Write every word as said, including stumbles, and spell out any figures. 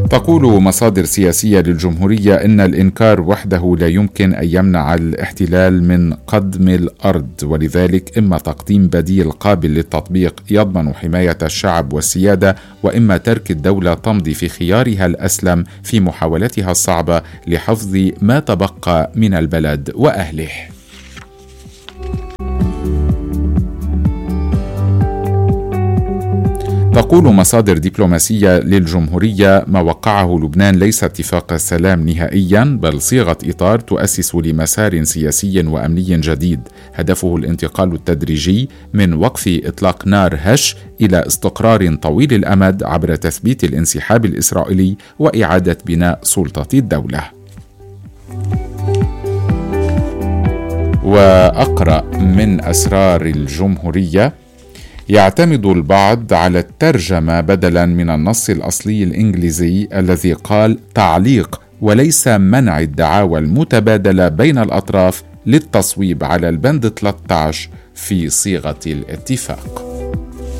تقول مصادر سياسية للجمهورية إن الإنكار وحده لا يمكن أن يمنع الاحتلال من قدم الأرض، ولذلك إما تقديم بديل قابل للتطبيق يضمن حماية الشعب والسيادة، وإما ترك الدولة تمضي في خيارها الأسلم في محاولتها الصعبة لحفظ ما تبقى من البلد وأهله. تقول مصادر دبلوماسية للجمهورية: ما وقعه لبنان ليس اتفاق سلام نهائيا، بل صيغة إطار تؤسس لمسار سياسي وأمني جديد هدفه الانتقال التدريجي من وقف إطلاق نار هش إلى استقرار طويل الأمد عبر تثبيت الانسحاب الإسرائيلي وإعادة بناء سلطة الدولة. وأقرأ من أسرار الجمهورية: يعتمد البعض على الترجمة بدلا من النص الأصلي الإنجليزي الذي قال تعليق وليس منع الدعاوى المتبادلة بين الأطراف للتصويب على البند ثلاثة عشر في صيغة الاتفاق.